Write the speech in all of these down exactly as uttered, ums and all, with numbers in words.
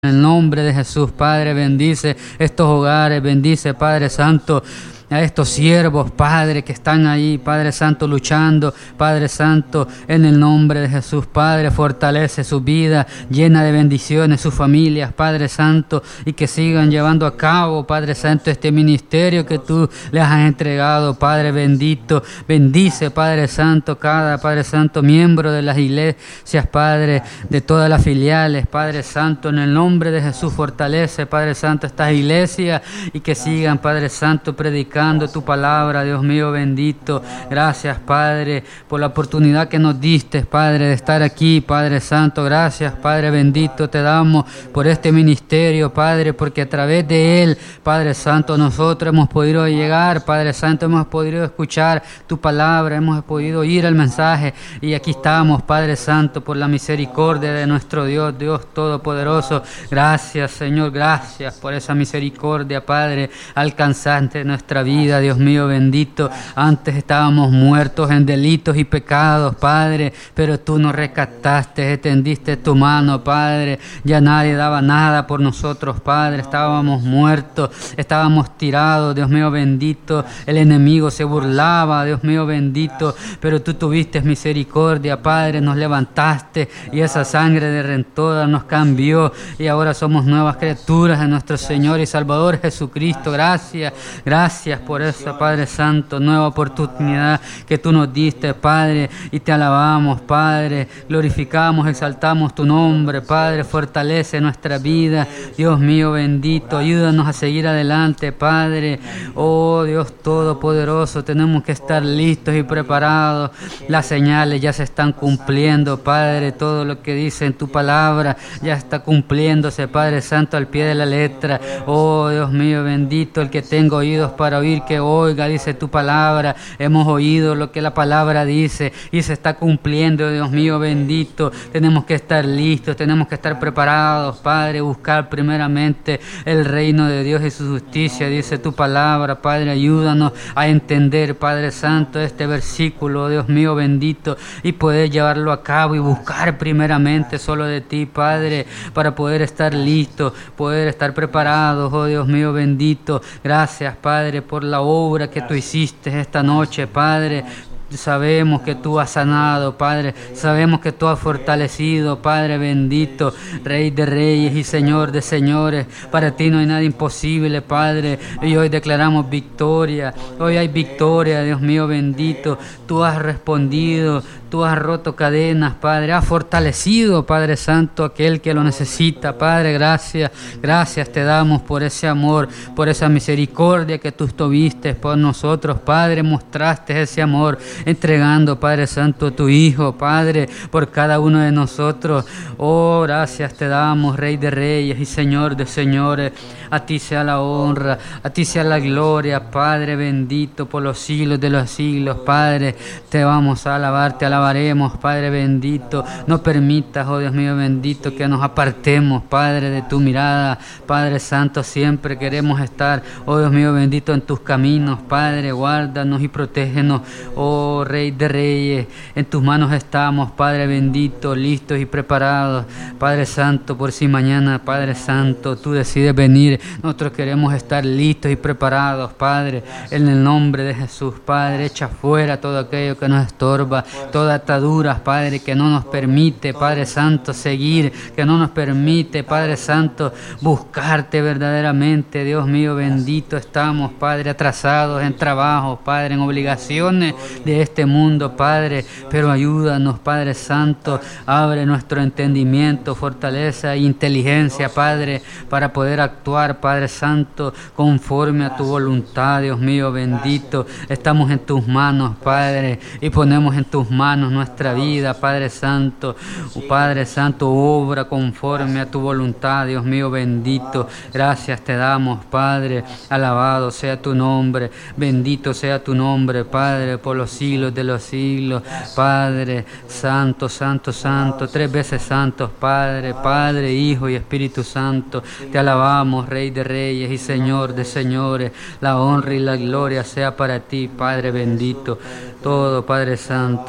En el nombre de Jesús, Padre, bendice estos hogares, bendice, Padre Santo, a estos siervos, Padre, que están ahí, Padre Santo, luchando, Padre Santo, en el nombre de Jesús, Padre, fortalece su vida, llena de bendiciones, sus familias, Padre Santo, y que sigan llevando a cabo, Padre Santo, este ministerio que tú les has entregado, Padre bendito, bendice, Padre Santo, cada, Padre Santo, miembro de las iglesias, Padre, de todas las filiales, Padre Santo, en el nombre de Jesús, fortalece, Padre Santo, estas iglesias, y que sigan, Padre Santo, predicando tu palabra, Dios mío bendito. Gracias, Padre, por la oportunidad que nos diste, Padre, de estar aquí, Padre Santo. Gracias, Padre bendito, te damos por este ministerio, Padre, porque a través de él, Padre Santo, nosotros hemos podido llegar, Padre Santo, hemos podido escuchar tu palabra, hemos podido oír el mensaje, y aquí estamos, Padre Santo, por la misericordia de nuestro Dios, Dios Todopoderoso. Gracias, Señor, gracias por esa misericordia, Padre, alcanzante de nuestra vida. Vida, Dios mío bendito, antes estábamos muertos en delitos y pecados, Padre, pero tú nos rescataste, extendiste tu mano, Padre, ya nadie daba nada por nosotros, Padre, estábamos muertos, estábamos tirados, Dios mío bendito, el enemigo se burlaba, Dios mío bendito, pero tú tuviste misericordia, Padre, nos levantaste y esa sangre de redentora nos cambió y ahora somos nuevas criaturas de nuestro Señor y Salvador Jesucristo. Gracias, gracias por esa, Padre Santo, nueva oportunidad que tú nos diste, Padre, y te alabamos, Padre, glorificamos, exaltamos tu nombre, Padre, fortalece nuestra vida, Dios mío bendito, ayúdanos a seguir adelante, Padre, oh Dios Todopoderoso, tenemos que estar listos y preparados, las señales ya se están cumpliendo, Padre, todo lo que dice en tu palabra ya está cumpliéndose, Padre Santo, al pie de la letra, oh Dios mío bendito, el que tenga oídos para oír, que oiga, dice tu palabra, hemos oído lo que la palabra dice y se está cumpliendo, Dios mío bendito, tenemos que estar listos, tenemos que estar preparados, Padre, buscar primeramente el reino de Dios y su justicia, dice tu palabra, Padre, ayúdanos a entender, Padre Santo, este versículo, Dios mío bendito, y poder llevarlo a cabo y buscar primeramente solo de ti, Padre, para poder estar listos, poder estar preparados, oh Dios mío bendito, gracias, Padre, por la obra que tú hiciste esta noche, Padre. Sabemos que tú has sanado, Padre, sabemos que tú has fortalecido, Padre bendito, Rey de reyes y Señor de señores, para ti no hay nada imposible, Padre, y hoy declaramos victoria, hoy hay victoria, Dios mío bendito, tú has respondido, tú has roto cadenas, Padre, has fortalecido, Padre Santo, aquel que lo necesita, Padre, gracias, gracias te damos por ese amor, por esa misericordia que tú tuviste por nosotros, Padre, mostraste ese amor, entregando, Padre Santo, a tu Hijo, Padre, por cada uno de nosotros. Oh, gracias te damos, Rey de reyes y Señor de señores. A ti sea la honra, a ti sea la gloria, Padre bendito, por los siglos de los siglos, Padre. Te vamos a alabar, te alabaremos, Padre bendito. No permitas, oh Dios mío bendito, que nos apartemos, Padre, de tu mirada. Padre Santo, siempre queremos estar, oh Dios mío bendito, en tus caminos, Padre. Guárdanos y protégenos, oh Rey de reyes, en tus manos estamos, Padre bendito, listos y preparados, Padre Santo, por si mañana, Padre Santo, tú decides venir, nosotros queremos estar listos y preparados, Padre, en el nombre de Jesús, Padre, echa fuera todo aquello que nos estorba, toda atadura, Padre, que no nos permite, Padre Santo, seguir, que no nos permite, Padre Santo, buscarte verdaderamente, Dios mío bendito, estamos, Padre, atrasados en trabajo, Padre, en obligaciones de este mundo, Padre, pero ayúdanos, Padre Santo, abre nuestro entendimiento, fortaleza e inteligencia, Padre, para poder actuar, Padre Santo, conforme a tu voluntad, Dios mío bendito. Estamos en tus manos, Padre, y ponemos en tus manos nuestra vida, Padre Santo. Oh, Padre Santo, obra conforme a tu voluntad, Dios mío bendito. Gracias te damos, Padre, alabado sea tu nombre, bendito sea tu nombre, Padre, por los siglos de los siglos, Padre, Santo, Santo, Santo, tres veces santos, Padre, Padre, Hijo y Espíritu Santo, te alabamos, Rey de reyes y Señor de señores, la honra y la gloria sea para ti, Padre bendito, todo, Padre Santo, sea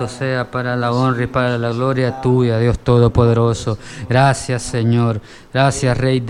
sea para la honra y para la gloria tuya, Dios Todopoderoso. Gracias, Señor. Gracias, Rey de